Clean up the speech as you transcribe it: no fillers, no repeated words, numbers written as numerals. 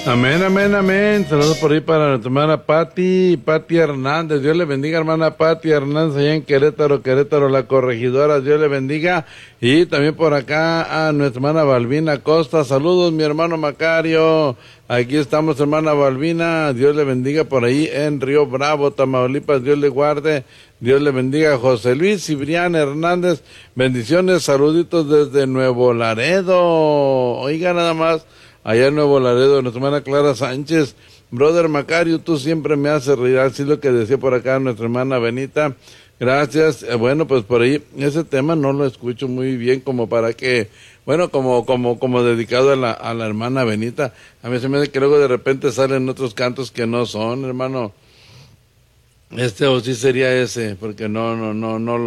Amén, amén, amén. Saludos por ahí para nuestra hermana Pati Hernández. Dios le bendiga, hermana Pati Hernández, allá en Querétaro, la corregidora. Dios le bendiga. Y también por acá a nuestra hermana Balbina Costa. Saludos, mi hermano Macario. Aquí estamos, hermana Balbina. Dios le bendiga por ahí en Río Bravo, Tamaulipas. Dios le guarde. Dios le bendiga. José Luis Cibrián Hernández. Bendiciones, saluditos desde Nuevo Laredo. Oiga, nada más. Allá en Nuevo Laredo, nuestra hermana Clara Sánchez. Brother Macario, tú siempre me haces reír. Así es lo que decía por acá nuestra hermana Benita. Gracias. Bueno, pues por ahí, ese tema no lo escucho muy bien como para que, bueno, como dedicado a la hermana Benita. A mí se me hace que luego de repente salen otros cantos que no son, hermano. O sí sería ese, porque no